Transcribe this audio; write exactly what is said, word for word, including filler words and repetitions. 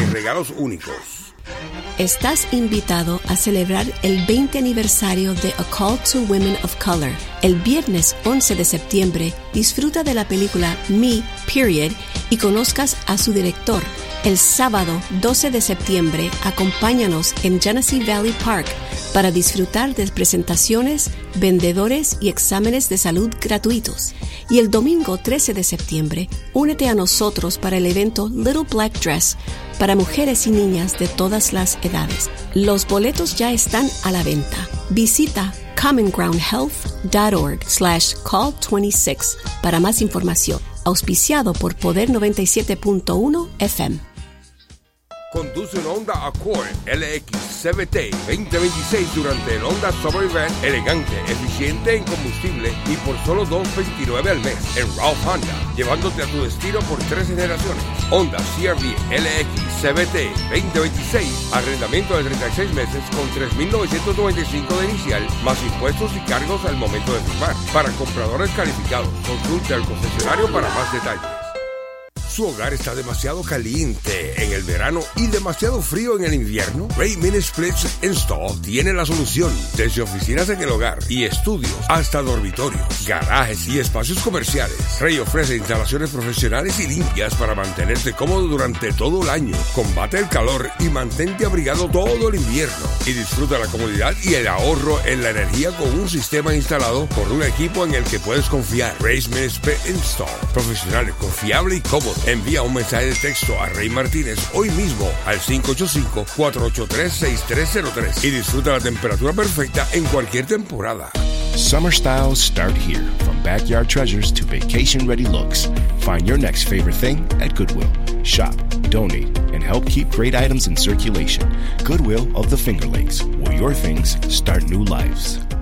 regalos únicos. Estás invitado a celebrar el veinte aniversario de A Call to Women of Color. El viernes once de septiembre, disfruta de la película Me, Period, y conozcas a su director. El sábado doce de septiembre, acompáñanos en Genesee Valley Park para disfrutar de presentaciones, vendedores y exámenes de salud gratuitos. Y el domingo trece de septiembre, únete a nosotros para el evento Little Black Dress para mujeres y niñas de todas las edades. Los boletos ya están a la venta. Visita commongroundhealth.org slash call veintiséis para más información. Auspiciado por Poder noventa y siete punto uno F M. Conduce un Honda Accord L X C V T veinte veintiséis durante el Honda Summer Event, elegante, eficiente en combustible y por solo dos veintinueve al mes en Ralph Honda, llevándote a tu destino por tres generaciones. Honda C R V L X C V T veinte veintiséis, arrendamiento de treinta y seis meses con tres mil novecientos noventa y cinco de inicial, más impuestos y cargos al momento de firmar. Para compradores calificados, consulte al concesionario para más detalles. ¿Su hogar está demasiado caliente en el verano y demasiado frío en el invierno? Ray Mini Splits Install tiene la solución. Desde oficinas en el hogar y estudios hasta dormitorios, garajes y espacios comerciales, Ray ofrece instalaciones profesionales y limpias para mantenerte cómodo durante todo el año. Combate el calor y mantente abrigado todo el invierno. Y disfruta la comodidad y el ahorro en la energía con un sistema instalado por un equipo en el que puedes confiar. Ray Mini Split Install. Profesionales, confiable y cómodo. Envía un mensaje de texto a Ray Martínez hoy mismo al cinco ocho cinco, cuatro ocho tres, seis tres cero tres y disfruta la temperatura perfecta en cualquier temporada. Summer styles start here. From backyard treasures to vacation-ready looks. Find your next favorite thing at Goodwill. Shop, donate, and help keep great items in circulation. Goodwill of the Finger Lakes, where your things start new lives.